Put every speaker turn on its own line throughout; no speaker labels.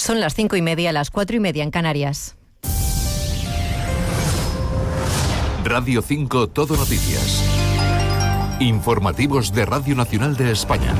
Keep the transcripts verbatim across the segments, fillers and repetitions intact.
Son las cinco y media, las cuatro y media en Canarias.
Radio cinco Todo Noticias. Informativos de Radio Nacional de España.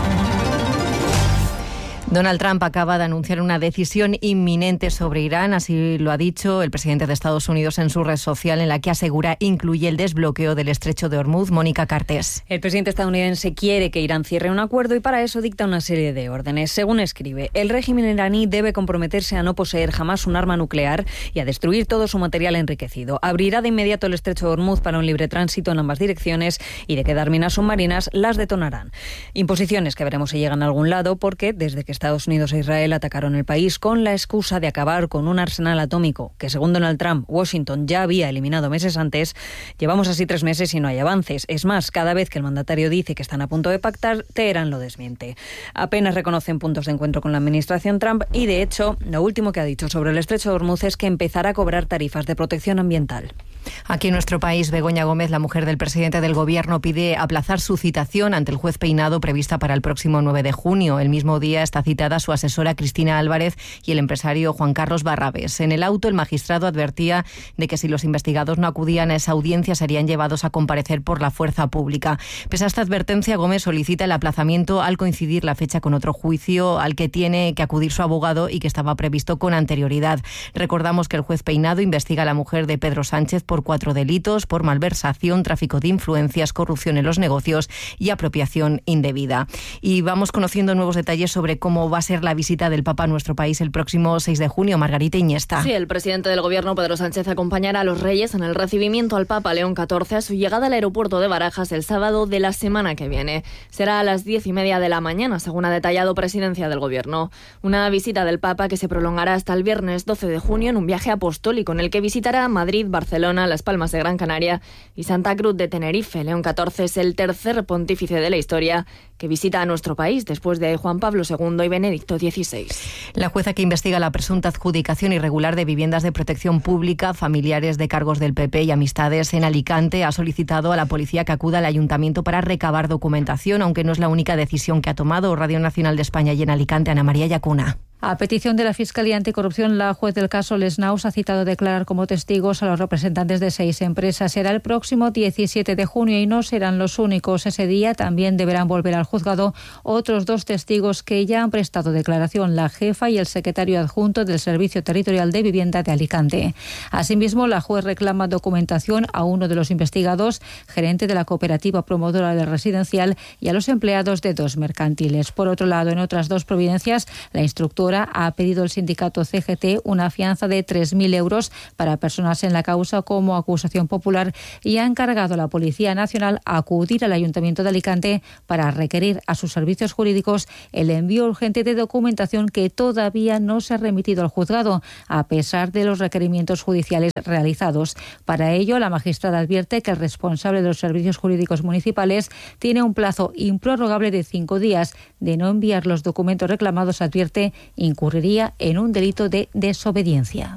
Donald Trump acaba de anunciar una decisión inminente sobre Irán, así lo ha dicho el presidente de Estados Unidos en su red social, en la que asegura incluye el desbloqueo del estrecho de Hormuz. Mónica Cartés.
El presidente estadounidense quiere que Irán cierre un acuerdo y para eso dicta una serie de órdenes. Según escribe, el régimen iraní debe comprometerse a no poseer jamás un arma nuclear y a destruir todo su material enriquecido. Abrirá de inmediato el estrecho de Hormuz para un libre tránsito en ambas direcciones y de quedar minas submarinas las detonarán. Imposiciones que veremos si llegan a algún lado porque desde que Estados Unidos e Israel atacaron el país con la excusa de acabar con un arsenal atómico que, según Donald Trump, Washington ya había eliminado meses antes, llevamos así tres meses y no hay avances. Es más, cada vez que el mandatario dice que están a punto de pactar, Teherán lo desmiente. Apenas reconocen puntos de encuentro con la administración Trump y, de hecho, lo último que ha dicho sobre el estrecho de Hormuz es que empezará a cobrar tarifas de protección ambiental.
Aquí en nuestro país, Begoña Gómez, la mujer del presidente del Gobierno, pide aplazar su citación ante el juez Peinado prevista para el próximo nueve de junio. El mismo día está citada su asesora Cristina Álvarez y el empresario Juan Carlos Barrabés. En el auto, el magistrado advertía de que si los investigados no acudían a esa audiencia serían llevados a comparecer por la fuerza pública. Pese a esta advertencia, Gómez solicita el aplazamiento al coincidir la fecha con otro juicio al que tiene que acudir su abogado y que estaba previsto con anterioridad. Recordamos que el juez Peinado investiga a la mujer de Pedro Sánchez por cuatro delitos, por malversación, tráfico de influencias, corrupción en los negocios y apropiación indebida. Y vamos conociendo nuevos detalles sobre cómo va a ser la visita del Papa a nuestro país el próximo seis de junio. Margarita Iniesta.
Sí, el presidente del Gobierno, Pedro Sánchez, acompañará a los Reyes en el recibimiento al Papa León catorce a su llegada al aeropuerto de Barajas el sábado de la semana que viene. Será a las diez y media de la mañana, según ha detallado Presidencia del Gobierno. Una visita del Papa que se prolongará hasta el viernes doce de junio en un viaje apostólico en el que visitará Madrid, Barcelona, Las Palmas de Gran Canaria y Santa Cruz de Tenerife. León catorce es el tercer pontífice de la historia que visita a nuestro país después de Juan Pablo segundo y Benedicto dieciséis.
La jueza que investiga la presunta adjudicación irregular de viviendas de protección pública, familiares de cargos del P P y amistades en Alicante, ha solicitado a la policía que acuda al ayuntamiento para recabar documentación, aunque no es la única decisión que ha tomado Radio Nacional de España y en Alicante. Ana María Yacuna.
A petición de la Fiscalía Anticorrupción, la juez del caso Les Naus ha citado a declarar como testigos a los representantes de seis empresas. Será el próximo diecisiete de junio y no serán los únicos. Ese día también deberán volver al juzgado otros dos testigos que ya han prestado declaración, la jefa y el secretario adjunto del Servicio Territorial de Vivienda de Alicante. Asimismo, la juez reclama documentación a uno de los investigados, gerente de la cooperativa promotora del residencial, y a los empleados de dos mercantiles. Por otro lado, en otras dos providencias, la instructora ha pedido el sindicato C G T una fianza de tres mil euros para personas en la causa como acusación popular y ha encargado a la Policía Nacional a acudir al Ayuntamiento de Alicante para requerir a sus servicios jurídicos el envío urgente de documentación que todavía no se ha remitido al juzgado, a pesar de los requerimientos judiciales realizados. Para ello, la magistrada advierte que el responsable de los servicios jurídicos municipales tiene un plazo improrrogable de cinco días. De no enviar los documentos reclamados, advierte, incurriría en un delito de desobediencia.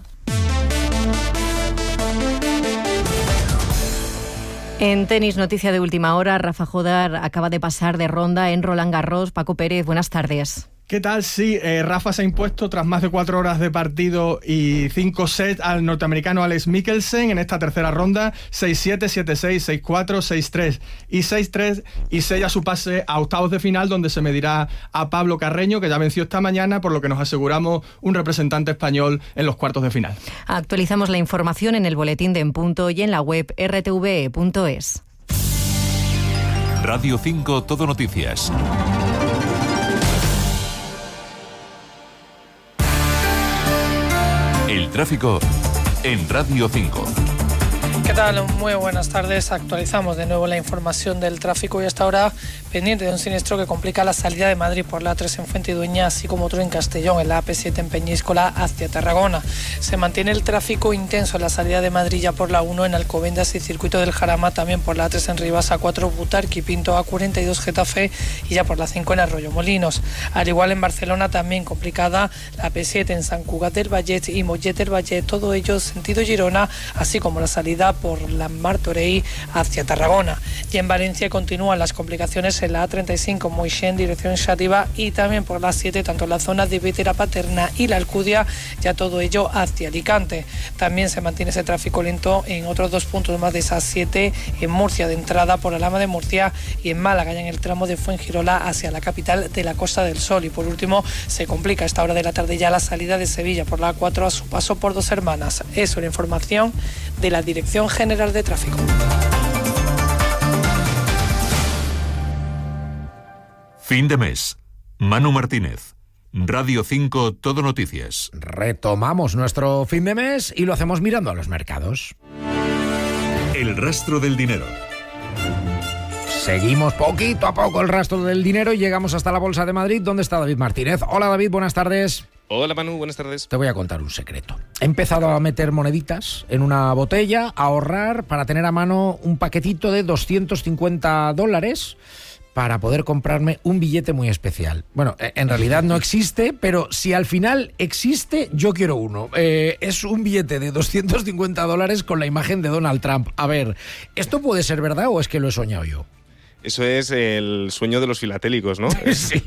En tenis, noticia de última hora, Rafa Jodar acaba de pasar de ronda en Roland Garros. Paco Pérez, buenas tardes.
¿Qué tal? Sí, eh, Rafa se ha impuesto tras más de cuatro horas de partido y cinco sets al norteamericano Alex Mikkelsen en esta tercera ronda, seis siete, siete seis, seis cuatro, seis tres y seis tres, y sella su pase a octavos de final, donde se medirá a Pablo Carreño, que ya venció esta mañana, por lo que nos aseguramos un representante español en los cuartos de final.
Actualizamos la información en el boletín de En Punto y en la web erre te ve punto es.
Radio cinco Todo Noticias. El tráfico en Radio cinco.
¿Qué tal? Muy buenas tardes. Actualizamos de nuevo la información del tráfico y hasta ahora pendiente de un siniestro que complica la salida de Madrid por la A tres en Fuentidueña, así como otro en Castellón, en la A P siete en Peñíscola hacia Tarragona. Se mantiene el tráfico intenso en la salida de Madrid ya por la uno en Alcobendas y Circuito del Jarama, también por la A tres en Rivas, A cuatro Butarque y Pinto, A cuarenta y dos Getafe y ya por la cinco en Arroyo Molinos. Al igual en Barcelona también complicada la A P siete en Sant Cugat del Vallès y Mollet del Vallès, todo ello sentido Girona, así como la salida por la Martorell hacia Tarragona. Y en Valencia continúan las complicaciones en la A treinta y cinco Moixent, dirección Xàtiva, y también por la siete, tanto en la zona de Bétera Paterna y la Alcudia, ya todo ello hacia Alicante. También se mantiene ese tráfico lento en otros dos puntos más de esa siete, en Murcia de entrada por Alhama de Murcia y en Málaga, ya en el tramo de Fuengirola hacia la capital de la Costa del Sol. Y por último, se complica a esta hora de la tarde ya la salida de Sevilla por la A cuatro a su paso por Dos Hermanas. Eso es la información de la Dirección General de Tráfico.
Fin de mes. Manu Martínez. Radio cinco Todo Noticias.
Retomamos nuestro fin de mes y lo hacemos mirando a los mercados.
El rastro del dinero.
Seguimos poquito a poco el rastro del dinero y llegamos hasta la Bolsa de Madrid, donde está David Martínez. Hola David, buenas tardes.
Hola Manu, buenas tardes.
Te voy a contar un secreto. He empezado a meter moneditas en una botella, a ahorrar para tener a mano un paquetito de doscientos cincuenta dólares para poder comprarme un billete muy especial. Bueno, en realidad no existe, pero si al final existe, yo quiero uno. Eh, es un billete de doscientos cincuenta dólares con la imagen de Donald Trump. A ver, ¿esto puede ser verdad o es que lo he soñado yo?
Eso es el sueño de los filatélicos, ¿no?
Sí.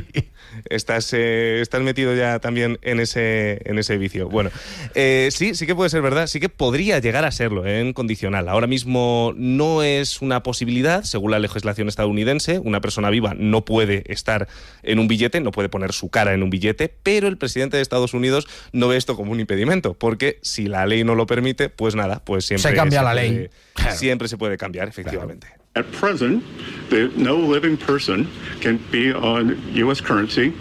Estás, eh, estás metido ya también en ese, en ese vicio. Bueno, eh, sí, sí que puede ser verdad, sí que podría llegar a serlo eh, en condicional. Ahora mismo no es una posibilidad, según la legislación estadounidense. Una persona viva no puede estar en un billete, no puede poner su cara en un billete, pero el presidente de Estados Unidos no ve esto como un impedimento, porque si la ley no lo permite, pues nada, pues siempre
se cambia
se
la
puede,
ley. Claro.
Siempre se puede cambiar, efectivamente.
Claro.
At present, the, no living person can be on U S currency.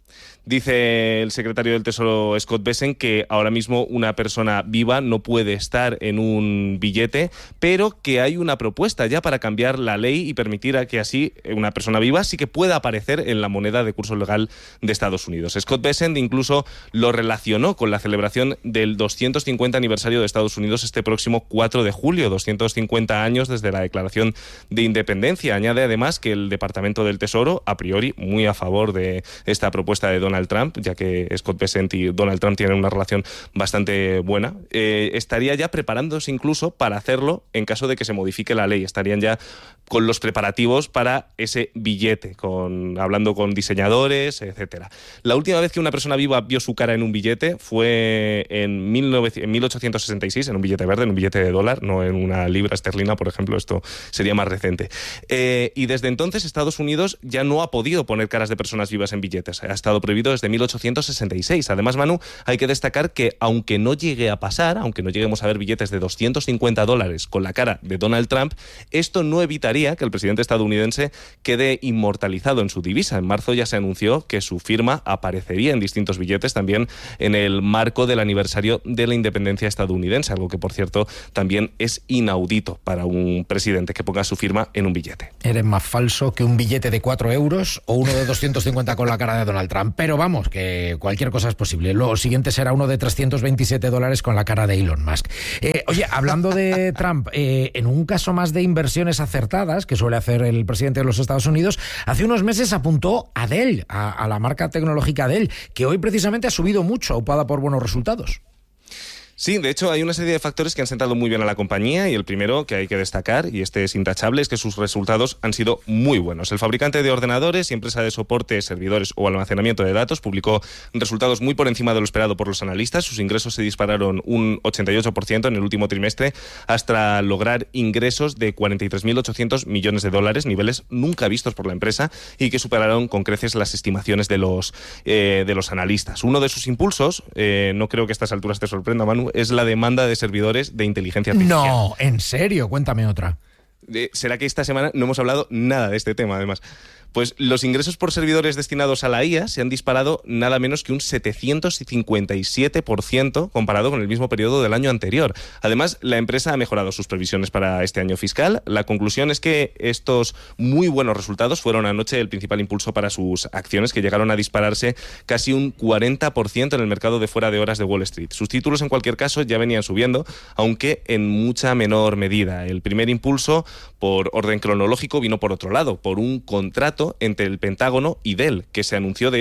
Dice el secretario del Tesoro Scott Bessent que ahora mismo una persona viva no puede estar en un billete, pero que hay una propuesta ya para cambiar la ley y permitir a que así una persona viva sí que pueda aparecer en la moneda de curso legal de Estados Unidos. Scott Bessent incluso lo relacionó con la celebración del doscientos cincuenta aniversario de Estados Unidos este próximo cuatro de julio, doscientos cincuenta años desde la Declaración de Independencia. Añade además que el Departamento del Tesoro, a priori, muy a favor de esta propuesta de Donald Trump, ya que Scott Bessent y Donald Trump tienen una relación bastante buena, eh, estaría ya preparándose incluso para hacerlo en caso de que se modifique la ley. Estarían ya con los preparativos para ese billete, con, hablando con diseñadores, etcétera. La última vez que una persona viva vio su cara en un billete fue en, mil ochocientos sesenta y seis, en un billete verde, en un billete de dólar, no en una libra esterlina, por ejemplo. Esto sería más reciente. Eh, y desde entonces Estados Unidos ya no ha podido poner caras de personas vivas en billetes. Ha estado prohibido desde mil ochocientos sesenta y seis. Además, Manu, hay que destacar que aunque no llegue a pasar, aunque no lleguemos a ver billetes de doscientos cincuenta dólares con la cara de Donald Trump, esto no evitaría que el presidente estadounidense quede inmortalizado en su divisa. En marzo ya se anunció que su firma aparecería en distintos billetes también en el marco del aniversario de la independencia estadounidense, algo que, por cierto, también es inaudito para un presidente que ponga su firma en un billete.
Eres más falso que un billete de cuatro euros o uno de doscientos cincuenta con la cara de Donald Trump. Pero vamos, que cualquier cosa es posible. Lo siguiente será uno de trescientos veintisiete dólares con la cara de Elon Musk. Eh, oye, hablando de Trump, eh, en un caso más de inversiones acertadas, que suele hacer el presidente de los Estados Unidos, hace unos meses apuntó a Dell, a, a la marca tecnológica Dell, que hoy precisamente ha subido mucho, aupada por buenos resultados.
Sí, de hecho hay una serie de factores que han sentado muy bien a la compañía y el primero que hay que destacar, y este es intachable, es que sus resultados han sido muy buenos. El fabricante de ordenadores y empresa de soporte, servidores o almacenamiento de datos publicó resultados muy por encima de lo esperado por los analistas. Sus ingresos se dispararon un ochenta y ocho por ciento en el último trimestre hasta lograr ingresos de cuarenta y tres mil ochocientos millones de dólares, niveles nunca vistos por la empresa y que superaron con creces las estimaciones de los, eh, de los analistas. Uno de sus impulsos, eh, no creo que a estas alturas te sorprenda, Manu, es la demanda de servidores de inteligencia artificial.
No, ¿en serio? Cuéntame otra.
Eh, ¿Será que esta semana no hemos hablado nada de este tema, además? Pues los ingresos por servidores destinados a la I A se han disparado nada menos que un setecientos cincuenta y siete por ciento comparado con el mismo periodo del año anterior. Además, la empresa ha mejorado sus previsiones para este año fiscal. La conclusión es que estos muy buenos resultados fueron anoche el principal impulso para sus acciones, que llegaron a dispararse casi un cuarenta por ciento en el mercado de fuera de horas de Wall Street. Sus títulos, en cualquier caso, ya venían subiendo, aunque en mucha menor medida. El primer impulso, por orden cronológico, vino por otro lado, por un contrato entre el Pentágono y Dell, que se anunció de hecho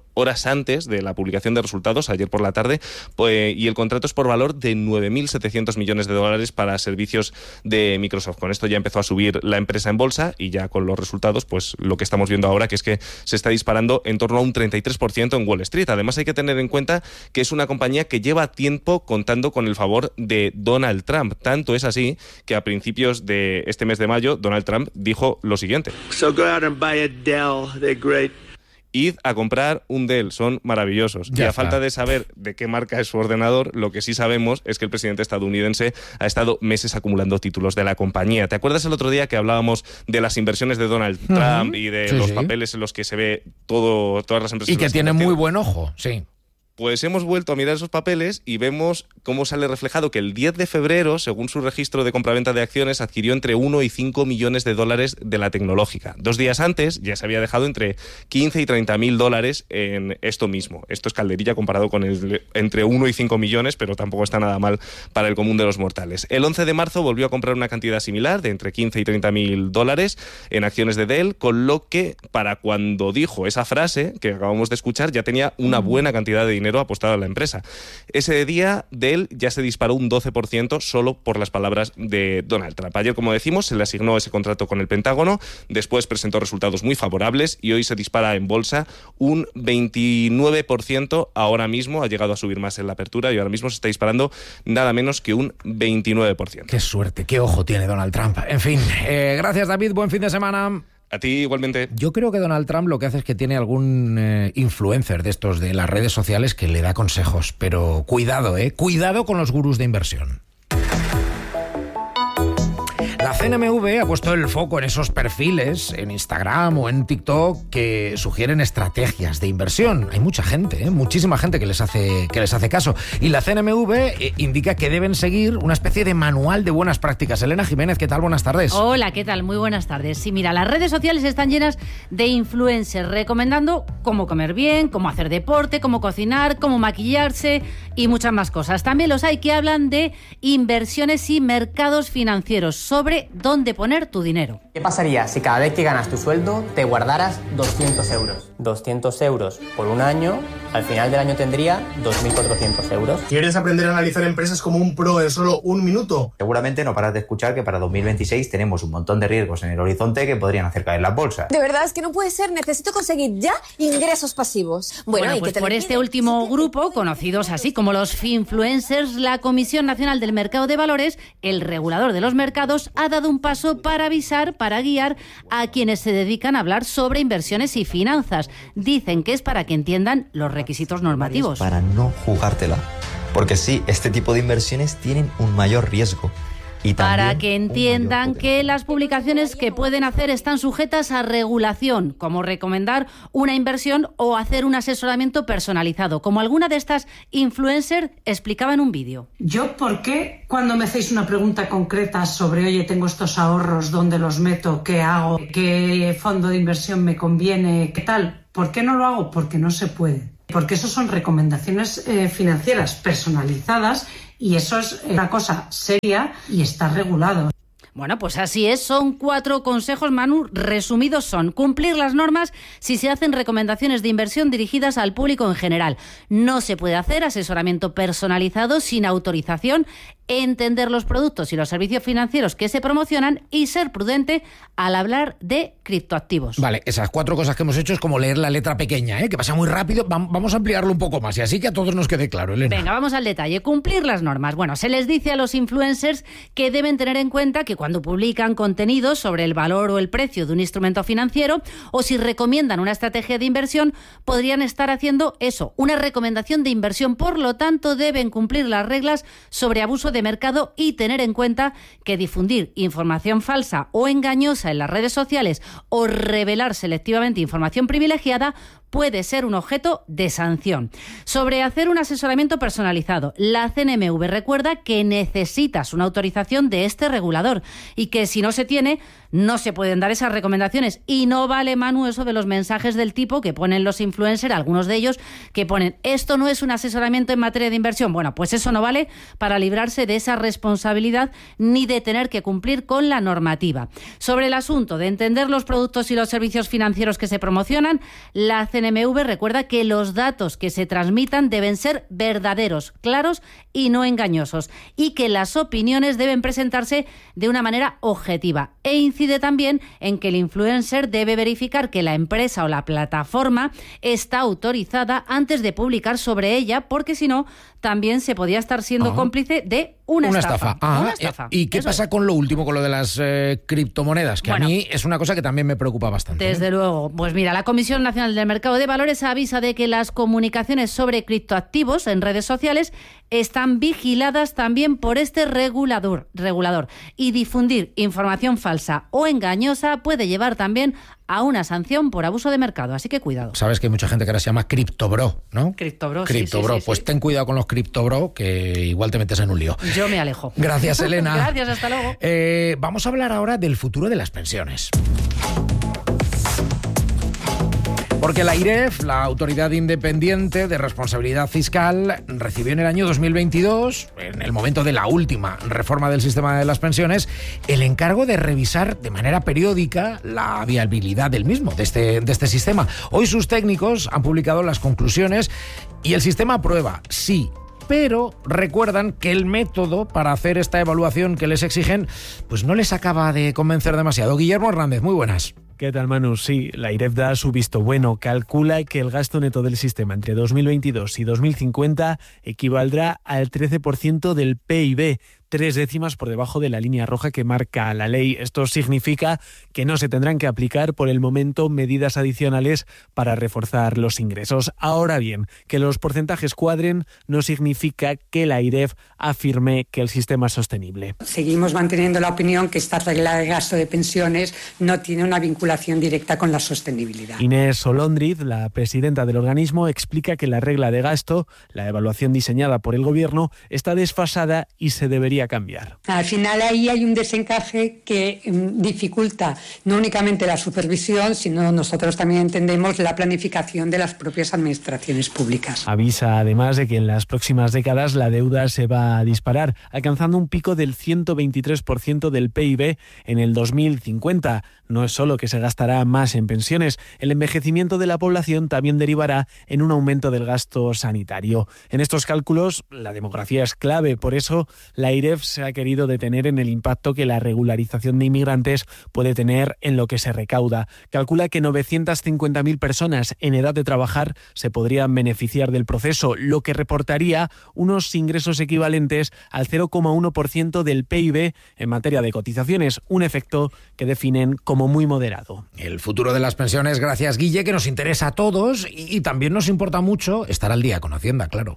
horas antes de la publicación de resultados, ayer por la tarde, pues, y el contrato es por valor de nueve mil setecientos millones de dólares para servicios de Microsoft. Con esto ya empezó a subir la empresa en bolsa y ya con los resultados, pues lo que estamos viendo ahora, que es que se está disparando en torno a un treinta y tres por ciento en Wall Street. Además, hay que tener en cuenta que es una compañía que lleva tiempo contando con el favor de Donald Trump. Tanto es así que a principios de este mes de mayo, Donald Trump dijo lo siguiente:
So go out and buy a Dell, they're great.
Id a comprar un Dell, son maravillosos.
Ya
y a
está.
falta de saber de qué marca es su ordenador, lo que sí sabemos es que el presidente estadounidense ha estado meses acumulando títulos de la compañía. ¿Te acuerdas el otro día que hablábamos de las inversiones de Donald
Uh-huh.
Trump y de
Sí,
los
sí.
papeles en los que se ve todo, todas las empresas?
Y
en
que
las
tiene
invertido?
muy buen ojo, sí.
Pues hemos vuelto a mirar esos papeles y vemos cómo sale reflejado que el diez de febrero, según su registro de compraventa de acciones, adquirió entre uno y cinco millones de dólares de la tecnológica. Dos días antes ya se había dejado entre quince y treinta mil dólares en esto mismo. Esto es calderilla comparado con el entre uno y cinco millones, pero tampoco está nada mal para el común de los mortales. El once de marzo volvió a comprar una cantidad similar de entre quince y treinta mil dólares en acciones de Dell, con lo que para cuando dijo esa frase que acabamos de escuchar ya tenía una buena cantidad de dinero apostado a la empresa. Ese día Dell ya se disparó un doce por ciento solo por las palabras de Donald Trump. Ayer, como decimos, se le asignó ese contrato con el Pentágono, después presentó resultados muy favorables y hoy se dispara en bolsa un veintinueve por ciento. Ahora mismo ha llegado a subir más en la apertura y ahora mismo se está disparando nada menos que un veintinueve por ciento.
Qué suerte, qué ojo tiene Donald Trump. En fin, eh, gracias David, buen fin de semana.
A ti igualmente.
Yo creo que Donald Trump lo que hace es que tiene algún eh, influencer de estos de las redes sociales que le da consejos, pero cuidado, eh, cuidado con los gurús de inversión. La C N M V ha puesto el foco en esos perfiles en Instagram o en TikTok que sugieren estrategias de inversión. Hay mucha gente, ¿eh? muchísima gente que les hace que les hace caso. Y la C N M V eh, indica que deben seguir una especie de manual de buenas prácticas. Elena Jiménez, ¿qué tal? Buenas tardes.
Hola, ¿qué tal? Muy buenas tardes. Sí, mira, las redes sociales están llenas de influencers recomendando cómo comer bien, cómo hacer deporte, cómo cocinar, cómo maquillarse y muchas más cosas. También los hay que hablan de inversiones y mercados financieros, sobre dónde poner tu dinero.
¿Qué pasaría si cada vez que ganas tu sueldo te guardaras doscientos euros? doscientos euros por un año, al final del año tendría dos mil cuatrocientos euros.
¿Quieres aprender a analizar empresas como un pro en solo un minuto?
Seguramente no paras de escuchar que para dos mil veintiséis tenemos un montón de riesgos en el horizonte que podrían hacer caer las bolsas.
De verdad, es que no puede ser. Necesito conseguir ya ingresos pasivos.
Bueno,
Bueno, y
pues
que te
por
lo
este
piden.
último grupo, conocidos así como los finfluencers, la Comisión Nacional del Mercado de Valores, el regulador de los mercados, ha dado un paso para avisar, para guiar a quienes se dedican a hablar sobre inversiones y finanzas. Dicen que es para que entiendan los requisitos normativos.
Para no jugártela. Porque sí, este tipo de inversiones tienen un mayor riesgo. Y
Para que entiendan que las publicaciones que pueden hacer están sujetas a regulación, como recomendar una inversión o hacer un asesoramiento personalizado, como alguna de estas influencers explicaba en un vídeo.
Yo, ¿por qué cuando me hacéis una pregunta concreta sobre, oye, tengo estos ahorros, dónde los meto, qué hago, qué fondo de inversión me conviene, qué tal? ¿Por qué no lo hago? Porque no se puede. Porque eso son recomendaciones eh, financieras personalizadas y eso es una cosa seria y está regulado.
Bueno, pues así es, son cuatro consejos, Manu, resumidos son: cumplir las normas si se hacen recomendaciones de inversión dirigidas al público en general. No se puede hacer asesoramiento personalizado sin autorización, entender los productos y los servicios financieros que se promocionan y ser prudente al hablar de criptoactivos.
Vale, esas cuatro cosas que hemos hecho es como leer la letra pequeña, ¿eh? Que pasa muy rápido. Vamos a ampliarlo un poco más y así que a todos nos quede claro, Elena.
Venga, vamos al detalle. Cumplir las normas. Bueno, se les dice a los influencers que deben tener en cuenta que cuando publican contenidos sobre el valor o el precio de un instrumento financiero o si recomiendan una estrategia de inversión, podrían estar haciendo eso, una recomendación de inversión. Por lo tanto, deben cumplir las reglas sobre abuso de mercado y tener en cuenta que difundir información falsa o engañosa en las redes sociales o revelar selectivamente información privilegiada puede ser un objeto de sanción. Sobre hacer un asesoramiento personalizado, la C N M V recuerda que necesitas una autorización de este regulador y que si no se tiene, no se pueden dar esas recomendaciones. Y no vale, Manu, eso de los mensajes del tipo que ponen los influencers, algunos de ellos, que ponen, esto no es un asesoramiento en materia de inversión. Bueno, pues eso no vale para librarse de esa responsabilidad ni de tener que cumplir con la normativa. Sobre el asunto de entender los productos y los servicios financieros que se promocionan, la C N M V recuerda que los datos que se transmitan deben ser verdaderos, claros y no engañosos, y que las opiniones deben presentarse de una manera objetiva. E incide también en que el influencer debe verificar que la empresa o la plataforma está autorizada antes de publicar sobre ella, porque si no, también se podía estar siendo ah. cómplice de una,
una
estafa.
estafa. Ah,
una estafa.
¿Y qué
Eso
pasa
es.
con lo último, con lo de las eh, criptomonedas? Que bueno, a mí es una cosa que también me preocupa bastante.
Desde
¿eh?
luego. Pues mira, la Comisión Nacional del Mercado de Valores avisa de que las comunicaciones sobre criptoactivos en redes sociales están vigiladas también por este regulador, regulador. Y difundir información falsa o engañosa puede llevar también a una sanción por abuso de mercado. Así que cuidado.
Sabes que hay mucha gente que ahora se llama criptobro, ¿no?
Criptobro,
Criptobro.
sí, sí, sí,
pues
sí.
ten cuidado con los criptobro, que igual te metes en un lío.
Yo me alejo.
Gracias, Elena.
Gracias, hasta luego.
Eh, vamos a hablar ahora del futuro de las pensiones. Porque la AIREF, la Autoridad Independiente de Responsabilidad Fiscal, recibió en el año dos mil veintidós, en el momento de la última reforma del sistema de las pensiones, el encargo de revisar de manera periódica la viabilidad del mismo, de este, de este sistema. Hoy sus técnicos han publicado las conclusiones y el sistema aprueba, sí, pero recuerdan que el método para hacer esta evaluación que les exigen, pues no les acaba de convencer demasiado. Guillermo Hernández, muy buenas.
¿Qué tal, Manu? Sí, la AIREF da su visto bueno. Calcula que el gasto neto del sistema entre dos mil veintidós y dos mil cincuenta equivaldrá al trece por ciento del P I B, tres décimas por debajo de la línea roja que marca la ley. Esto significa que no se tendrán que aplicar por el momento medidas adicionales para reforzar los ingresos. Ahora bien, que los porcentajes cuadren no significa que la AIREF afirme que el sistema es sostenible.
Seguimos manteniendo la opinión que esta regla de gasto de pensiones no tiene una vinculación directa con la sostenibilidad.
Inés Solondriz, la presidenta del organismo, explica que la regla de gasto, la evaluación diseñada por el Gobierno, está desfasada y se debería cambiar.
Al final ahí hay un desencaje que um, dificulta no únicamente la supervisión, sino nosotros también entendemos la planificación de las propias administraciones públicas.
Avisa además de que en las próximas décadas la deuda se va a disparar, alcanzando un pico del ciento veintitrés por ciento del P I B en el dos mil cincuenta. No es solo que se gastará más en pensiones, el envejecimiento de la población también derivará en un aumento del gasto sanitario. En estos cálculos, la demografía es clave, por eso la AIREF se ha querido detener en el impacto que la regularización de inmigrantes puede tener en lo que se recauda. Calcula que novecientas cincuenta mil personas en edad de trabajar se podrían beneficiar del proceso, lo que reportaría unos ingresos equivalentes al cero coma uno por ciento del P I B en materia de cotizaciones, un efecto que definen como muy moderado.
El futuro de las pensiones, gracias Guille, que nos interesa a todos y, y también nos importa mucho estar al día con Hacienda, claro.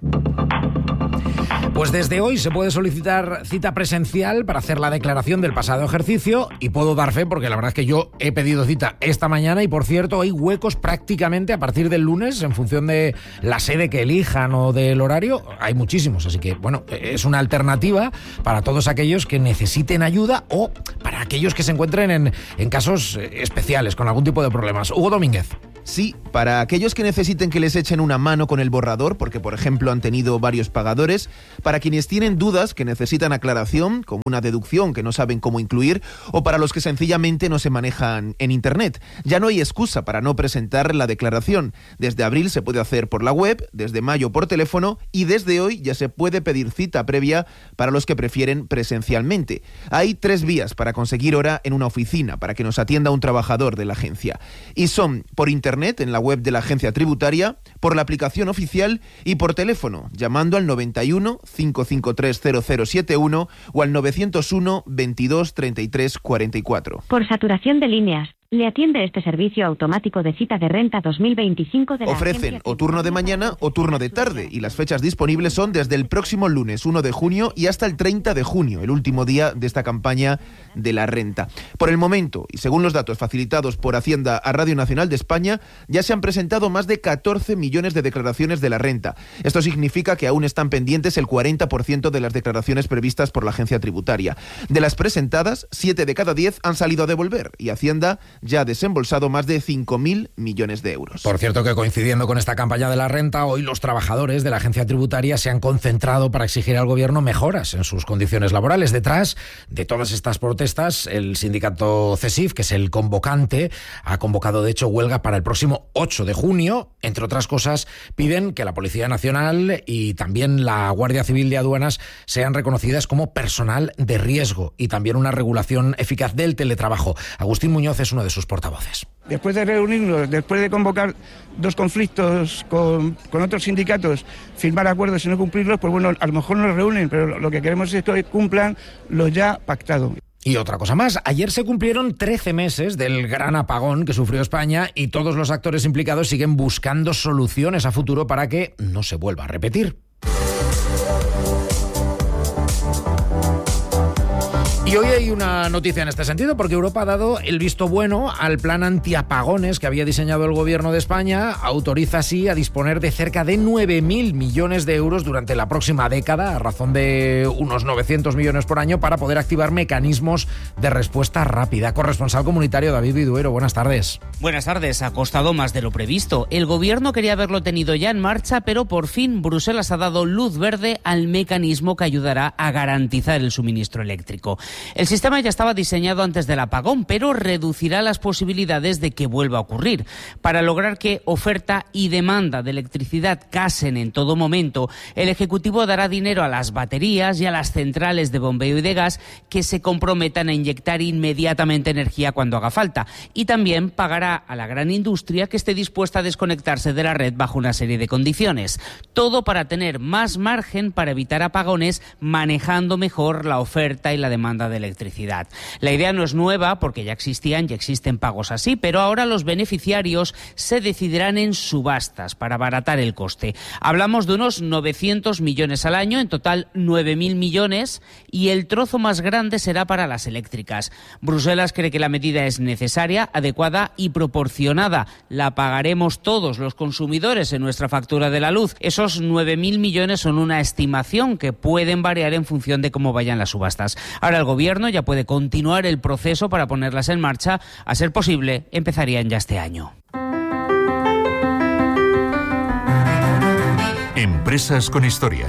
Pues desde hoy se puede solicitar cita presencial para hacer la declaración del pasado ejercicio y puedo dar fe porque la verdad es que yo he pedido cita esta mañana y por cierto hay huecos prácticamente a partir del lunes en función de la sede que elijan o del horario, hay muchísimos, así que bueno, es una alternativa para todos aquellos que necesiten ayuda o para aquellos que se encuentren en, en casos especiales con algún tipo de problemas. Hugo Domínguez.
Sí, para aquellos que necesiten que les echen una mano con el borrador, porque por ejemplo han tenido varios pagadores, para quienes tienen dudas que necesitan aclaración, como una deducción que no saben cómo incluir, o para los que sencillamente no se manejan en Internet. Ya no hay excusa para no presentar la declaración. Desde abril se puede hacer por la web, desde mayo por teléfono y desde hoy ya se puede pedir cita previa para los que prefieren presencialmente. Hay tres vías para conseguir hora en una oficina, para que nos atienda un trabajador de la agencia. Y son por Internet, en la web de la agencia tributaria, por la aplicación oficial y por teléfono, llamando al noventa y uno, cinco cinco tres, cero cero siete uno o al novecientos uno, veintidós, treinta y tres, cuarenta y cuatro.
Por saturación de líneas, Le atiende este servicio automático de cita de renta dos mil veinticinco de la
Ofrecen o turno de mañana o turno de tarde y las fechas disponibles son desde el próximo lunes uno de junio y hasta el treinta de junio, el último día de esta campaña de la renta. Por el momento, y según los datos facilitados por Hacienda a Radio Nacional de España, ya se han presentado más de catorce millones de declaraciones de la renta. Esto significa que aún están pendientes el cuarenta por ciento de las declaraciones previstas por la agencia tributaria. De las presentadas, siete de cada diez han salido a devolver y Hacienda ya ha desembolsado más de cinco mil millones de euros.
Por cierto que coincidiendo con esta campaña de la renta, hoy los trabajadores de la agencia tributaria se han concentrado para exigir al gobierno mejoras en sus condiciones laborales. Detrás de todas estas protestas, el sindicato CESIF, que es el convocante, ha convocado de hecho huelga para el próximo ocho de junio. Entre otras cosas, piden que la Policía Nacional y también la Guardia Civil de Aduanas sean reconocidas como personal de riesgo y también una regulación eficaz del teletrabajo. Agustín Muñoz es uno de sus portavoces.
Después de reunirnos, después de convocar dos conflictos con, con otros sindicatos, firmar acuerdos y no cumplirlos, pues bueno, a lo mejor nos reúnen, pero lo que queremos es que cumplan lo ya pactado.
Y otra cosa más, ayer se cumplieron trece meses del gran apagón que sufrió España y todos los actores implicados siguen buscando soluciones a futuro para que no se vuelva a repetir. Y hoy hay una noticia en este sentido, porque Europa ha dado el visto bueno al plan antiapagones que había diseñado el gobierno de España. Autoriza así a disponer de cerca de nueve mil millones de euros durante la próxima década, a razón de unos novecientos millones por año, para poder activar mecanismos de respuesta rápida. Corresponsal comunitario David Viduero, buenas tardes.
Buenas tardes. Ha costado más de lo previsto. El gobierno quería haberlo tenido ya en marcha, pero por fin Bruselas ha dado luz verde al mecanismo que ayudará a garantizar el suministro eléctrico. El sistema ya estaba diseñado antes del apagón, pero reducirá las posibilidades de que vuelva a ocurrir. Para lograr que oferta y demanda de electricidad casen en todo momento, el Ejecutivo dará dinero a las baterías y a las centrales de bombeo y de gas que se comprometan a inyectar inmediatamente energía cuando haga falta. Y también pagará a la gran industria que esté dispuesta a desconectarse de la red bajo una serie de condiciones. Todo para tener más margen para evitar apagones, manejando mejor la oferta y la demanda de electricidad. La idea no es nueva porque ya existían y existen pagos así, pero ahora los beneficiarios se decidirán en subastas para abaratar el coste. Hablamos de unos novecientos millones al año, en total nueve mil millones, y el trozo más grande será para las eléctricas. Bruselas cree que la medida es necesaria, adecuada y proporcionada. La pagaremos todos los consumidores en nuestra factura de la luz. Esos nueve mil millones son una estimación que pueden variar en función de cómo vayan las subastas. Ahora el gobierno ya puede continuar el proceso para ponerlas en marcha. A ser posible, empezarían ya este año.
Empresas con historia.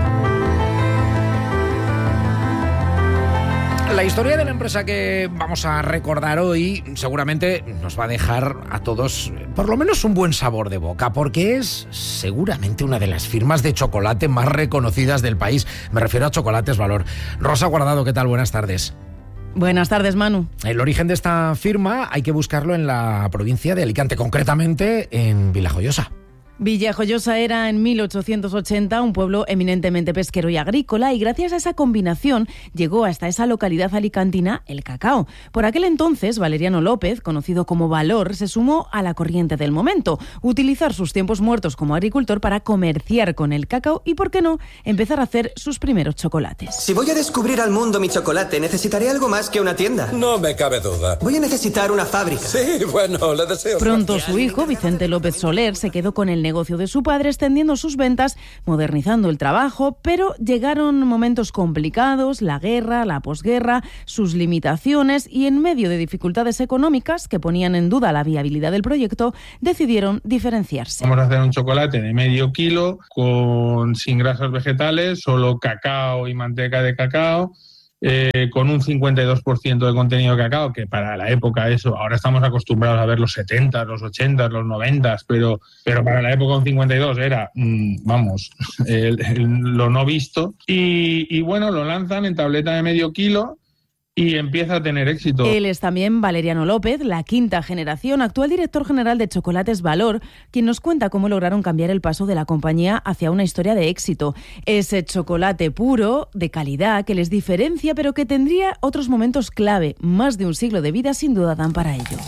La historia de la empresa que vamos a recordar hoy seguramente nos va a dejar a todos por lo menos un buen sabor de boca, porque es seguramente una de las firmas de chocolate más reconocidas del país. Me refiero a Chocolates Valor. Rosa Guardado, ¿qué tal? Buenas tardes.
Buenas tardes, Manu.
El origen de esta firma hay que buscarlo en la provincia de Alicante, concretamente en Villajoyosa.
Villajoyosa era en mil ochocientos ochenta un pueblo eminentemente pesquero y agrícola, y gracias a esa combinación llegó hasta esa localidad alicantina el cacao. Por aquel entonces, Valeriano López, conocido como Valor, se sumó a la corriente del momento, utilizar sus tiempos muertos como agricultor para comerciar con el cacao y, por qué no, empezar a hacer sus primeros chocolates.
Si voy a descubrir al mundo mi chocolate, necesitaré algo más que una tienda.
No me cabe duda.
Voy a necesitar una fábrica.
Sí, bueno, le deseo.
Pronto su hijo, Vicente López Soler, se quedó con el negocio de su padre, extendiendo sus ventas, modernizando el trabajo, pero llegaron momentos complicados, la guerra, la posguerra, sus limitaciones, y en medio de dificultades económicas que ponían en duda la viabilidad del proyecto, decidieron diferenciarse.
Vamos a hacer un chocolate de medio kilo, con sin grasas vegetales, solo cacao y manteca de cacao, Eh, con un cincuenta y dos por ciento de contenido de cacao, que para la época eso, ahora estamos acostumbrados a ver los setenta, los ochenta, los noventa, pero, pero para la época un cincuenta y dos era, mmm, vamos, el, el, lo no visto. Y, y bueno, lo lanzan en tableta de medio kilo y empieza a tener éxito.
Él es también Valeriano López, la quinta generación, actual director general de Chocolates Valor, quien nos cuenta cómo lograron cambiar el paso de la compañía hacia una historia de éxito. Ese chocolate puro, de calidad, que les diferencia, pero que tendría otros momentos clave. Más de un siglo de vida sin duda dan para ello.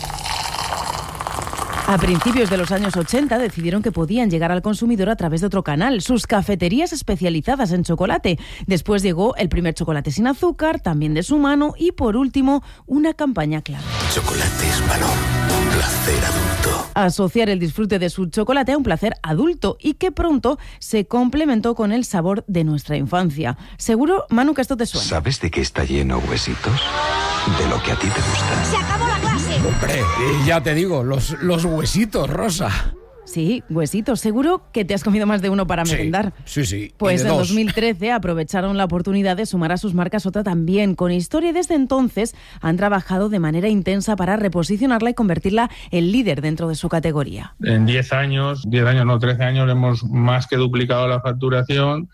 A principios de los años ochenta decidieron que podían llegar al consumidor a través de otro canal, sus cafeterías especializadas en chocolate. Después llegó el primer chocolate sin azúcar, también de su mano, y por último, una campaña clave.
Chocolates Valor, placer adulto.
Asociar el disfrute de su chocolate a un placer adulto y que pronto se complementó con el sabor de nuestra infancia. Seguro, Manu, que esto te suena.
¿Sabes de qué está lleno, huesitos? De lo que a ti te gusta.
¡Se acabó la clase!
Hombre, ya te digo, los, los huesitos, Rosa.
Sí, huesitos. Seguro que te has comido más de uno para merendar.
Sí, sí.
Pues
en
dos. dos mil trece aprovecharon la oportunidad de sumar a sus marcas otra también con historia, y desde entonces han trabajado de manera intensa para reposicionarla y convertirla en líder dentro de su categoría.
En diez años, diez años, no, trece años, hemos más que duplicado la facturación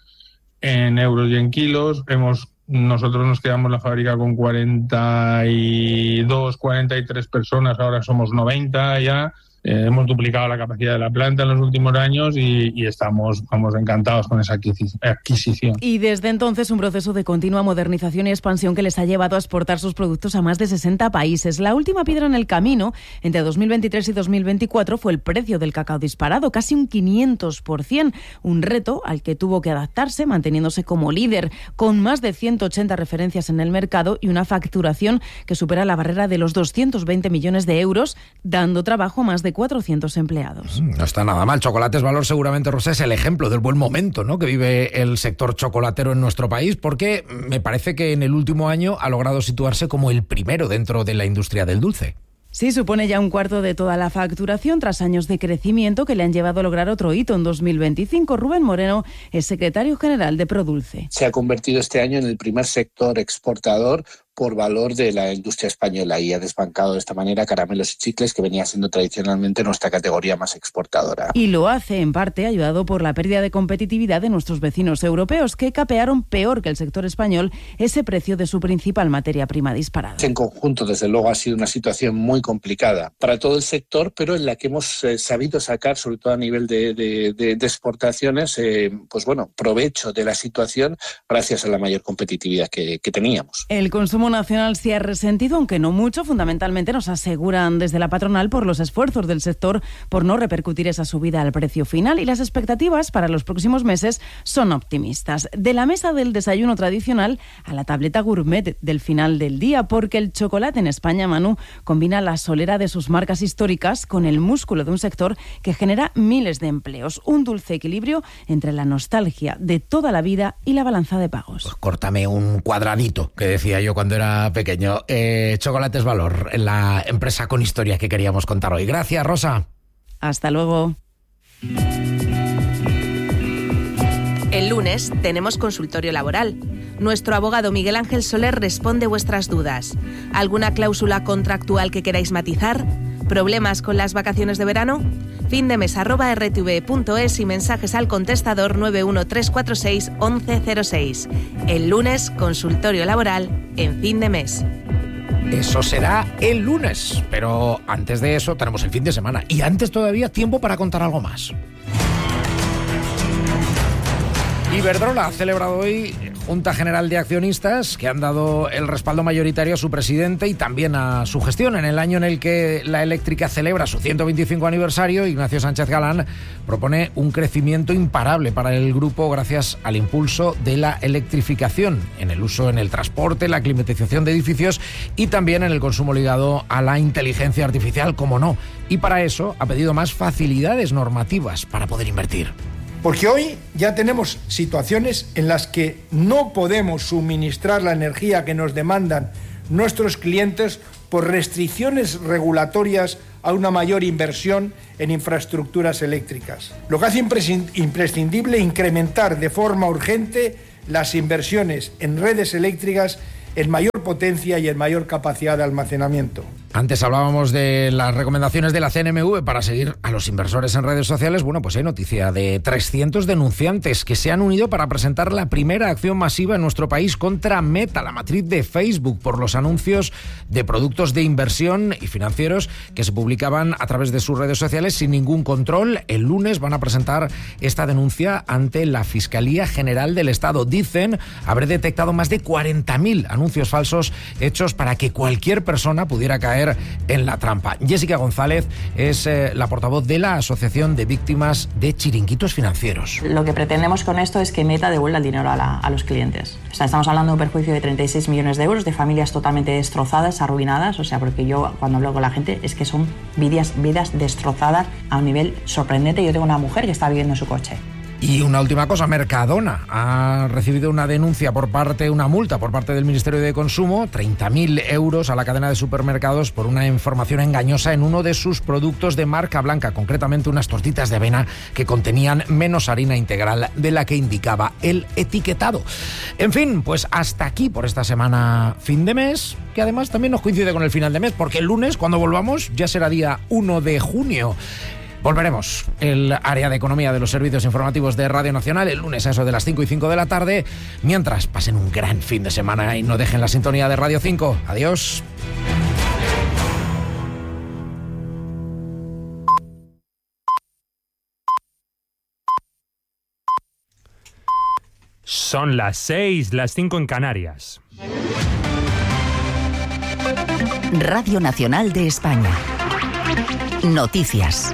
en euros y en kilos. Hemos Nosotros nos quedamos la fábrica con cuarenta y dos, cuarenta y tres personas, ahora somos noventa ya. Eh, hemos duplicado la capacidad de la planta en los últimos años y, y estamos vamos, encantados con esa adquisición.
Y desde entonces un proceso de continua modernización y expansión que les ha llevado a exportar sus productos a más de sesenta países. La última piedra en el camino, entre dos mil veintitrés y dos mil veinticuatro, fue el precio del cacao disparado, casi un quinientos por ciento, un reto al que tuvo que adaptarse manteniéndose como líder, con más de ciento ochenta referencias en el mercado y una facturación que supera la barrera de los doscientos veinte millones de euros, dando trabajo a más de cuatrocientos empleados.
No está nada mal. Chocolates Valor seguramente, Rosa, es el ejemplo del buen momento, ¿no?, que vive el sector chocolatero en nuestro país, porque me parece que en el último año ha logrado situarse como el primero dentro de la industria del dulce.
Sí, supone ya un cuarto de toda la facturación tras años de crecimiento que le han llevado a lograr otro hito en dos mil veinticinco. Rubén Moreno es secretario general de Produlce.
Se ha convertido este año en el primer sector exportador por valor de la industria española y ha desbancado de esta manera caramelos y chicles, que venía siendo tradicionalmente nuestra categoría más exportadora.
Y lo hace en parte ayudado por la pérdida de competitividad de nuestros vecinos europeos, que capearon peor que el sector español ese precio de su principal materia prima disparada.
En conjunto, desde luego, ha sido una situación muy complicada para todo el sector, pero en la que hemos eh, sabido sacar, sobre todo a nivel de, de, de, de exportaciones, eh, pues bueno, provecho de la situación gracias a la mayor competitividad que, que teníamos.
El consumo nacional se ha resentido, aunque no mucho. Fundamentalmente nos aseguran desde la patronal por los esfuerzos del sector por no repercutir esa subida al precio final, y las expectativas para los próximos meses son optimistas. De la mesa del desayuno tradicional a la tableta gourmet del final del día, porque el chocolate en España, Manu, combina la solera de sus marcas históricas con el músculo de un sector que genera miles de empleos. Un dulce equilibrio entre la nostalgia de toda la vida y la balanza de pagos.
Pues córtame un cuadradito, que decía yo cuando era pequeño. Eh, Chocolates Valor, la empresa con historia que queríamos contar hoy. Gracias, Rosa.
Hasta luego.
El lunes tenemos consultorio laboral. Nuestro abogado Miguel Ángel Soler responde vuestras dudas. ¿Alguna cláusula contractual que queráis matizar? ¿Problemas con las vacaciones de verano? Findemes arroba r t v punto es y mensajes al contestador nueve uno tres cuatro seis once cero seis. El lunes, consultorio laboral en Fin de Mes.
Eso será el lunes, pero antes de eso tenemos el fin de semana y antes todavía tiempo para contar algo más. Iberdrola ha celebrado hoy Junta General de Accionistas, que han dado el respaldo mayoritario a su presidente y también a su gestión. En el año en el que la eléctrica celebra su ciento veinticinco aniversario, Ignacio Sánchez Galán propone un crecimiento imparable para el grupo gracias al impulso de la electrificación en el uso en el transporte, la climatización de edificios y también en el consumo ligado a la inteligencia artificial, como no. Y para eso ha pedido más facilidades normativas para poder invertir.
Porque hoy ya tenemos situaciones en las que no podemos suministrar la energía que nos demandan nuestros clientes por restricciones regulatorias a una mayor inversión en infraestructuras eléctricas. Lo que hace imprescindible incrementar de forma urgente las inversiones en redes eléctricas en mayor potencia y en mayor capacidad de almacenamiento.
Antes hablábamos de las recomendaciones de la C N M V para seguir a los inversores en redes sociales. Bueno, pues hay noticia de trescientos denunciantes que se han unido para presentar la primera acción masiva en nuestro país contra Meta, la matriz de Facebook, por los anuncios de productos de inversión y financieros que se publicaban a través de sus redes sociales sin ningún control. El lunes van a presentar esta denuncia ante la Fiscalía General del Estado. Dicen haber detectado más de cuarenta mil anuncios falsos hechos para que cualquier persona pudiera caer en la trampa. Jessica González es eh, la portavoz de la Asociación de Víctimas de Chiringuitos Financieros.
Lo que pretendemos con esto es que Meta devuelva el dinero a, la, a los clientes. O sea, estamos hablando de un perjuicio de treinta y seis millones de euros, de familias totalmente destrozadas, arruinadas. O sea, porque yo cuando hablo con la gente es que son vidas, vidas destrozadas a un nivel sorprendente. Yo tengo una mujer que está viviendo en su coche.
Y una última cosa, Mercadona ha recibido una denuncia por parte, una multa por parte del Ministerio de Consumo, treinta mil euros a la cadena de supermercados por una información engañosa en uno de sus productos de marca blanca, concretamente unas tortitas de avena que contenían menos harina integral de la que indicaba el etiquetado. En fin, pues hasta aquí por esta semana fin de mes, que además también nos coincide con el final de mes, porque el lunes, cuando volvamos, ya será día uno de junio. Volveremos el área de economía de los servicios informativos de Radio Nacional el lunes a eso de las cinco y cinco de la tarde. Mientras, pasen un gran fin de semana y no dejen la sintonía de Radio cinco. Adiós.
Son las seis, las cinco en Canarias.
Radio Nacional de España. Noticias.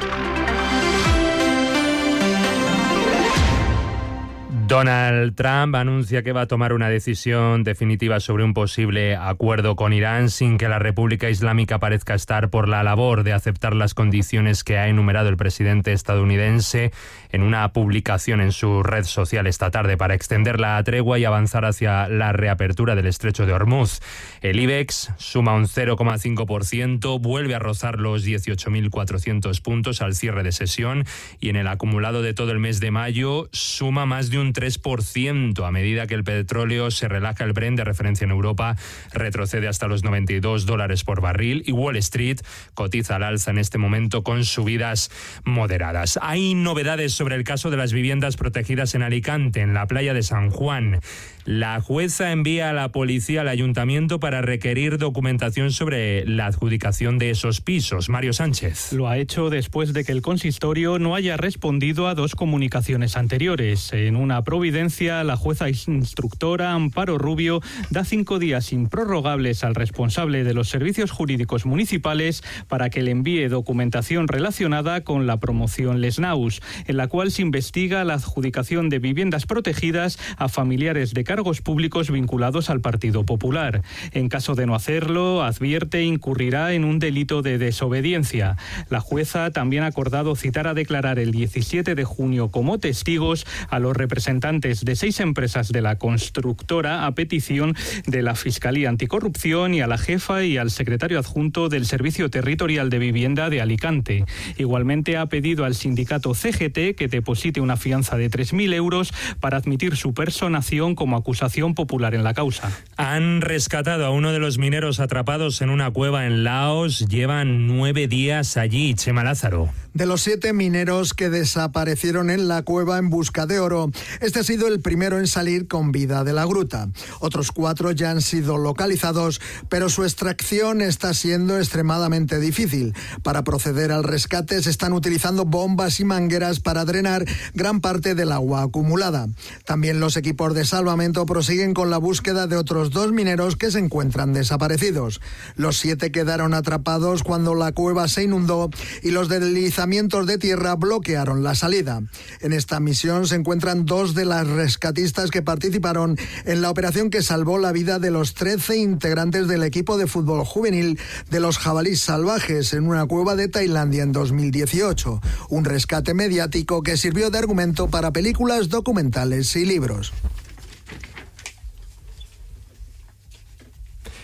Donald Trump anuncia que va a tomar una decisión definitiva sobre un posible acuerdo con Irán sin que la República Islámica parezca estar por la labor de aceptar las condiciones que ha enumerado el presidente estadounidense en una publicación en su red social esta tarde para extender la tregua y avanzar hacia la reapertura del estrecho de Hormuz. El IBEX suma un cero coma cinco por ciento, vuelve a rozar los dieciocho mil cuatrocientos puntos al cierre de sesión y en el acumulado de todo el mes de mayo suma más de un tres por ciento. A medida que el petróleo se relaja, el Brent de referencia en Europa retrocede hasta los noventa y dos dólares por barril y Wall Street cotiza al alza en este momento con subidas moderadas. Hay novedades sobre el caso de las viviendas protegidas en Alicante, en la playa de San Juan. La jueza envía a la policía al ayuntamiento para requerir documentación sobre la adjudicación de esos pisos. Mario Sánchez.
Lo ha hecho después de que el consistorio no haya respondido a dos comunicaciones anteriores. En una providencia, la jueza instructora Amparo Rubio da cinco días improrrogables al responsable de los servicios jurídicos municipales para que le envíe documentación relacionada con la promoción Les Naus, en la cual se investiga la adjudicación de viviendas protegidas a familiares de cargos públicos vinculados al Partido Popular. En caso de no hacerlo, advierte, incurrirá en un delito de desobediencia. La jueza también ha acordado citar a declarar el diecisiete de junio como testigos a los representantes de seis empresas de la constructora a petición de la Fiscalía Anticorrupción y a la jefa y al secretario adjunto del Servicio Territorial de Vivienda de Alicante. Igualmente ha pedido al sindicato C G T que deposite una fianza de tres mil euros para admitir su personación como acusación popular en la causa.
Han rescatado a uno de los mineros atrapados en una cueva en Laos. Llevan nueve días allí. Chema Lázaro.
De los siete mineros que desaparecieron en la cueva en busca de oro, este ha sido el primero en salir con vida de la gruta. Otros cuatro ya han sido localizados, pero su extracción está siendo extremadamente difícil. Para proceder al rescate se están utilizando bombas y mangueras para drenar gran parte del agua acumulada. También los equipos de salvamento prosiguen con la búsqueda de otros dos mineros que se encuentran desaparecidos. Los siete quedaron atrapados cuando la cueva se inundó y los deslizamientos de tierra bloquearon la salida. En esta misión se encuentran dos de las rescatistas que participaron en la operación que salvó la vida de los trece integrantes del equipo de fútbol juvenil de los jabalíes salvajes en una cueva de Tailandia en dos mil dieciocho. Un rescate mediático que sirvió de argumento para películas, documentales y libros.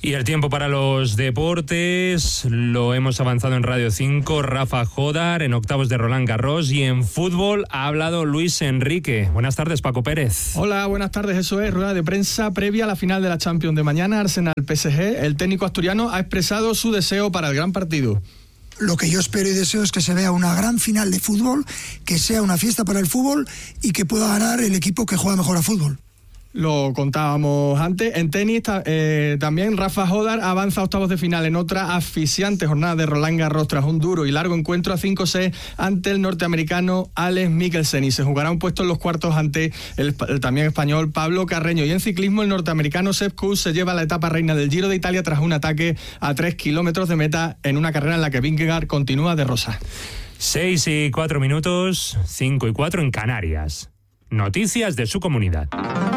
Y el tiempo para los deportes lo hemos avanzado en Radio cinco. Rafa Jodar en octavos de Roland Garros, y en fútbol ha hablado Luis Enrique. Buenas tardes, Paco Pérez.
Hola, buenas tardes. Eso es, rueda de prensa previa a la final de la Champions de mañana, Arsenal-P S G. El técnico asturiano ha expresado su deseo para el gran partido.
Lo que yo espero y deseo es que se vea una gran final de fútbol, que sea una fiesta para el fútbol y que pueda ganar el equipo que juega mejor a fútbol.
Lo contábamos antes. En tenis eh, también Rafa Jodar avanza a octavos de final en otra asfixiante jornada de Roland Garros tras un duro y largo encuentro a cinco seis ante el norteamericano Alex Mikkelsen, y se jugará un puesto en los cuartos ante el, el también español Pablo Carreño. Y en ciclismo el norteamericano Sepp Kuss se lleva la etapa reina del Giro de Italia tras un ataque a tres kilómetros de meta en una carrera en la que Vingegaard continúa de rosa.
Seis y cuatro minutos, cinco y cuatro en Canarias. Noticias de su comunidad.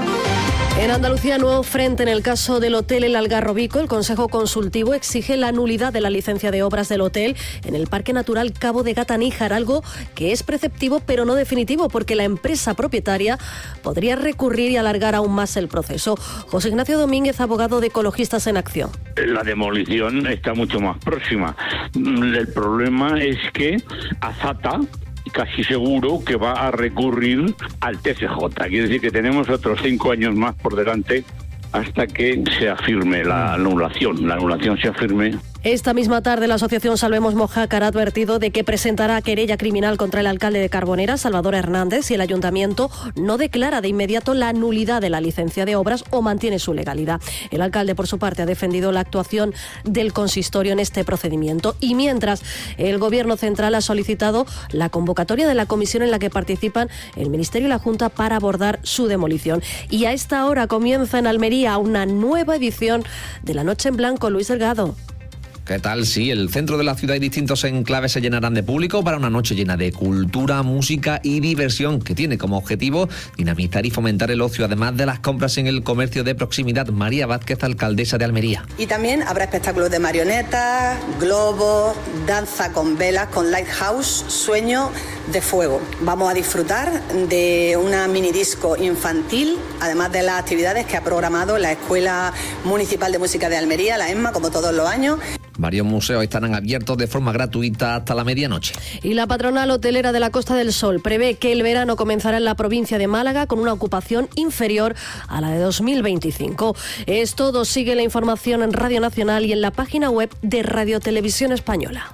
En Andalucía, nuevo frente en el caso del Hotel El Algarrobico. El Consejo Consultivo exige la nulidad de la licencia de obras del hotel en el Parque Natural Cabo de Gata-Níjar, algo que es preceptivo pero no definitivo, porque la empresa propietaria podría recurrir y alargar aún más el proceso. José Ignacio Domínguez, abogado de Ecologistas en Acción.
La demolición está mucho más próxima. El problema es que Azata casi seguro que va a recurrir al T C J. Quiere decir que tenemos otros cinco años más por delante hasta que se afirme la anulación. La anulación se afirme.
Esta misma tarde la asociación Salvemos Mojácar ha advertido de que presentará querella criminal contra el alcalde de Carbonera, Salvador Hernández, si el ayuntamiento no declara de inmediato la nulidad de la licencia de obras o mantiene su legalidad. El alcalde, por su parte, ha defendido la actuación del consistorio en este procedimiento. Y mientras, el Gobierno central ha solicitado la convocatoria de la comisión en la que participan el Ministerio y la Junta para abordar su demolición. Y a esta hora comienza en Almería una nueva edición de La Noche en Blanco. Luis Delgado.
¿Qué tal? Sí, el centro de la ciudad y distintos enclaves se llenarán de público para una noche llena de cultura, música y diversión, que tiene como objetivo dinamizar y fomentar el ocio, además de las compras en el comercio de proximidad. María Vázquez, alcaldesa de Almería.
Y también habrá espectáculos de marionetas, globos, danza con velas, con lighthouse, sueño de fuego. Vamos a disfrutar de una mini disco infantil, además de las actividades que ha programado la Escuela Municipal de Música de Almería, la ESMA, como todos los años.
Varios museos estarán abiertos de forma gratuita hasta la medianoche.
Y la patronal hotelera de la Costa del Sol prevé que el verano comenzará en la provincia de Málaga con una ocupación inferior a la de dos mil veinticinco. Es todo. Sigue la información en Radio Nacional y en la página web de Radio Televisión Española.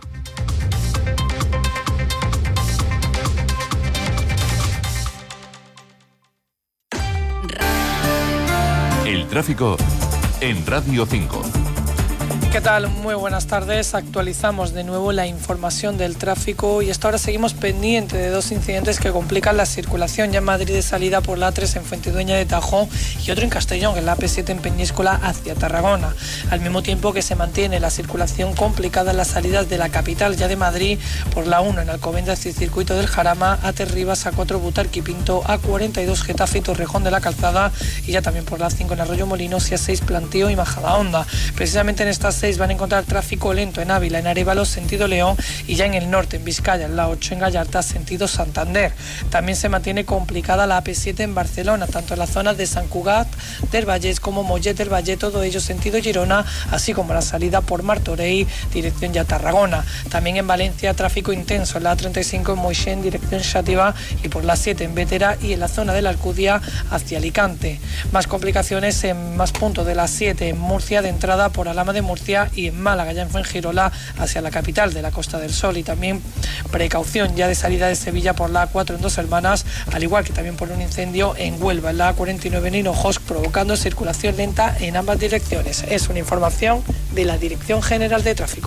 El tráfico en Radio cinco.
¿Qué tal? Muy buenas tardes. Actualizamos de nuevo la información del tráfico y hasta ahora seguimos pendientes de dos incidentes que complican la circulación ya en Madrid, de salida por la A tres en Fuentidueña de Tajo, y otro en Castellón, en la A P siete en Peñíscola hacia Tarragona. Al mismo tiempo que se mantiene la circulación complicada en las salidas de la capital ya de Madrid por la uno en Alcobendas y Circuito del Jarama, A T Rivas, A cuatro Butarque y Pinto, A cuarenta y dos Getafe y Torrejón de la Calzada, y ya también por la cinco en Arroyo Molinos y A seis Plantío y Majadahonda. Precisamente en estas van a encontrar tráfico lento en Ávila, en Arévalo, sentido León, y ya en el norte, en Vizcaya, en la ocho en Gallarta, sentido Santander. También se mantiene complicada la A P siete en Barcelona, tanto en las zonas de Sant Cugat del Vallès como Mollet del Valle, todo ello sentido Girona, así como la salida por Martorell, dirección ya Tarragona. También en Valencia, tráfico intenso en la A treinta y cinco en Moixent, dirección Xàtiva, y por la siete en Bétera y en la zona de la Alcudia hacia Alicante. Más complicaciones en más puntos de la siete en Murcia, de entrada por Alhama de Murcia, y en Málaga, ya en Fuengirola, hacia la capital de la Costa del Sol. Y también precaución ya de salida de Sevilla por la A cuatro en Dos Hermanas, al igual que también por un incendio en Huelva, en la A cuarenta y nueve en Hinojos, provocando circulación lenta en ambas direcciones. Es una información de la Dirección General de Tráfico.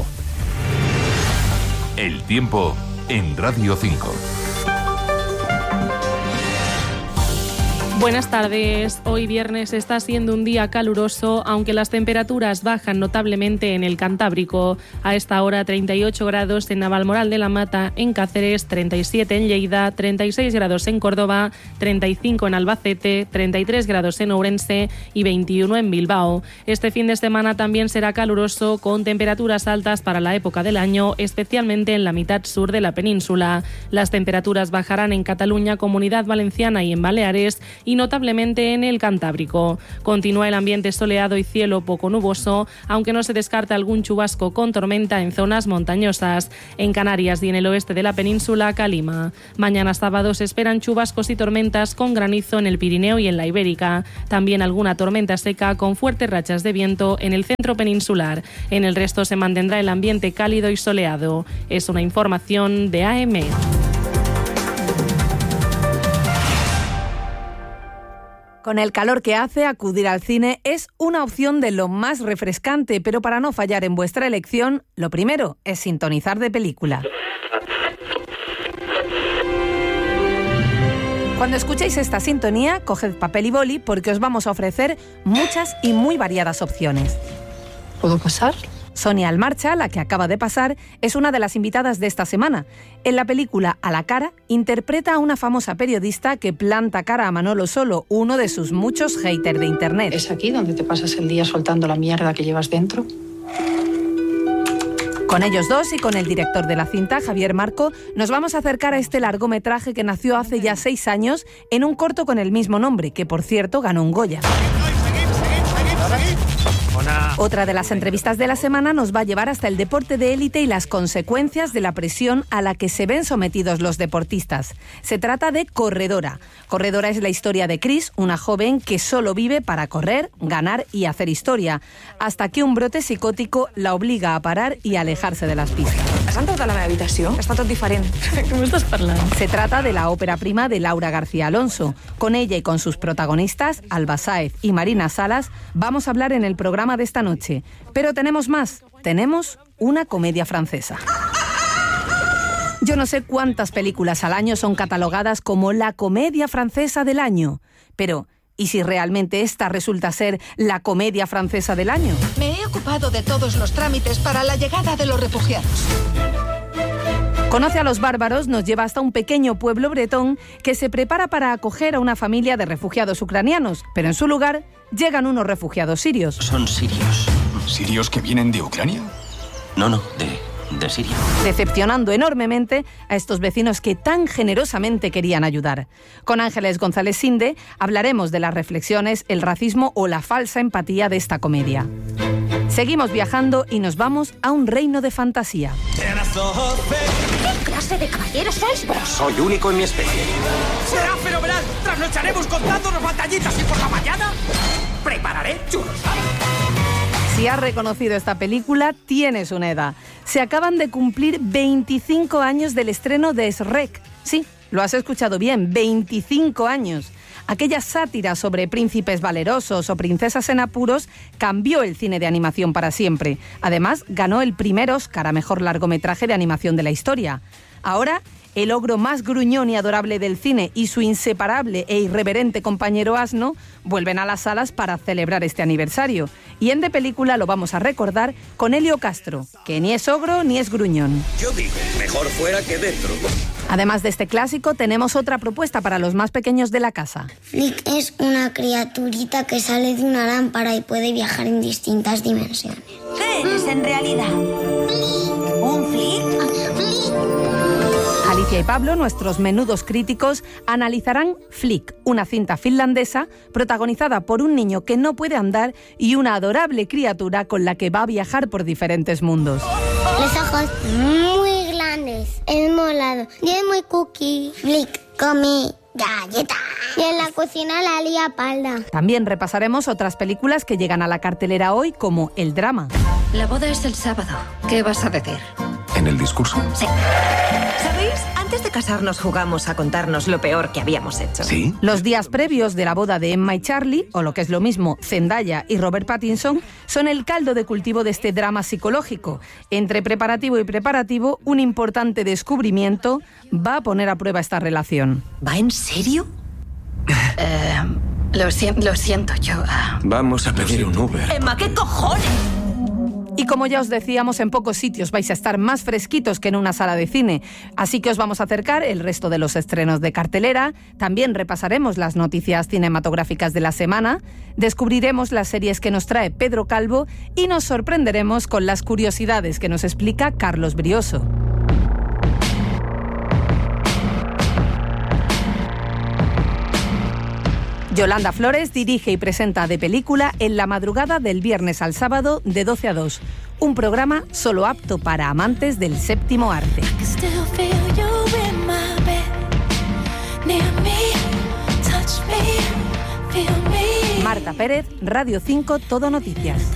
El tiempo en Radio cinco.
Buenas tardes. Hoy viernes está siendo un día caluroso, aunque las temperaturas bajan notablemente en el Cantábrico. A esta hora treinta y ocho grados en Navalmoral de la Mata, en Cáceres, treinta y siete en Lleida, treinta y seis grados en Córdoba, treinta y cinco en Albacete, treinta y tres grados en Ourense y veintiuno en Bilbao. Este fin de semana también será caluroso, con temperaturas altas para la época del año, especialmente en la mitad sur de la península. Las temperaturas bajarán en Cataluña, Comunidad Valenciana y en Baleares, y notablemente en el Cantábrico. Continúa el ambiente soleado y cielo poco nuboso, aunque no se descarta algún chubasco con tormenta en zonas montañosas, en Canarias y en el oeste de la península Calima. Mañana sábado se esperan chubascos y tormentas con granizo en el Pirineo y en la Ibérica. También alguna tormenta seca con fuertes rachas de viento en el centro peninsular. En el resto se mantendrá el ambiente cálido y soleado. Es una información de A M.
Con el calor que hace, acudir al cine es una opción de lo más refrescante, pero para no fallar en vuestra elección, lo primero es sintonizar de película. Cuando escuchéis esta sintonía, coged papel y boli porque os vamos a ofrecer muchas y muy variadas opciones.
¿Puedo pasar?
Sonia Almarcha, la que acaba de pasar, es una de las invitadas de esta semana. En la película A la cara, interpreta a una famosa periodista que planta cara a Manolo Solo, uno de sus muchos haters de Internet.
¿Es aquí donde te pasas el día soltando la mierda que llevas dentro?
Con ellos dos y con el director de la cinta, Javier Marco, nos vamos a acercar a este largometraje que nació hace ya seis años en un corto con el mismo nombre, que por cierto ganó un Goya. Otra de las entrevistas de la semana nos va a llevar hasta el deporte de élite y las consecuencias de la presión a la que se ven sometidos los deportistas. Se trata de Corredora. Corredora es la historia de Chris, una joven que solo vive para correr, ganar y hacer historia, hasta que un brote psicótico la obliga a parar y alejarse de las pistas.
¿Has entrat a la meva habitació? Està tot diferent.
¿Cómo estás hablando? Se trata de la ópera prima de Laura García Alonso. Con ella y con sus protagonistas, Alba Sáez y Marina Salas, vamos a hablar en el programa de esta noche. Pero tenemos más. Tenemos una comedia francesa. Yo no sé cuántas películas al año son catalogadas como la comedia francesa del año. Pero, ¿y si realmente esta resulta ser la comedia francesa del año?
Me he ocupado de todos los trámites para la llegada de los refugiados.
Conoce a los bárbaros nos lleva hasta un pequeño pueblo bretón que se prepara para acoger a una familia de refugiados ucranianos, pero en su lugar llegan unos refugiados sirios.
Son sirios. ¿Sirios que vienen de Ucrania? No, no, de, de Siria.
Decepcionando enormemente a estos vecinos que tan generosamente querían ayudar. Con Ángeles González Sinde hablaremos de las reflexiones, el racismo o la falsa empatía de esta comedia. Seguimos viajando y nos vamos a un reino de fantasía.
¿Qué clase de caballeros sois vos?
Soy único en mi especie.
¡Será fenomenal! Trasnocharemos contándonos batallitas y por la mañana prepararé churros.
Si has reconocido esta película, tienes una edad. Se acaban de cumplir veinticinco años del estreno de Shrek. Sí, lo has escuchado bien, veinticinco años. Aquella sátira sobre príncipes valerosos o princesas en apuros cambió el cine de animación para siempre. Además, ganó el primer Oscar a mejor largometraje de animación de la historia. Ahora, el ogro más gruñón y adorable del cine y su inseparable e irreverente compañero asno vuelven a las salas para celebrar este aniversario. Y en De Película lo vamos a recordar con Helio Castro, que ni es ogro ni es gruñón.
Yo digo, mejor fuera que dentro.
Además de este clásico, tenemos otra propuesta para los más pequeños de la casa.
Flick es una criaturita que sale de una lámpara y puede viajar en distintas dimensiones.
¿Qué eres en realidad? ¿Un Flick?
Alicia y Pablo, nuestros menudos críticos, analizarán Flick, una cinta finlandesa protagonizada por un niño que no puede andar y una adorable criatura con la que va a viajar por diferentes mundos.
Los ojos muy grandes, es molado y es muy cookie. Flick come galleta. Y en la cocina la lía palda.
También repasaremos otras películas que llegan a la cartelera hoy, como El drama.
La boda es el sábado. ¿Qué vas a decir?
¿En el discurso?
Sí. ¿Sabéis? Antes de casarnos jugamos a contarnos lo peor que habíamos hecho.
¿Sí?
Los días previos de la boda de Emma y Charlie, o lo que es lo mismo, Zendaya y Robert Pattinson, son el caldo de cultivo de este drama psicológico. Entre preparativo y preparativo, un importante descubrimiento va a poner a prueba esta relación.
¿Va en serio? eh, lo, si- lo siento, yo... Uh...
Vamos a pedir un Uber.
Emma, ¿qué cojones?
Y como ya os decíamos, en pocos sitios vais a estar más fresquitos que en una sala de cine. Así que os vamos a acercar el resto de los estrenos de cartelera. También repasaremos las noticias cinematográficas de la semana. Descubriremos las series que nos trae Pedro Calvo y nos sorprenderemos con las curiosidades que nos explica Carlos Brioso. Yolanda Flores dirige y presenta De Película en la madrugada del viernes al sábado de doce a dos. Un programa solo apto para amantes del séptimo arte. Marta Pérez, Radio cinco, Todo Noticias.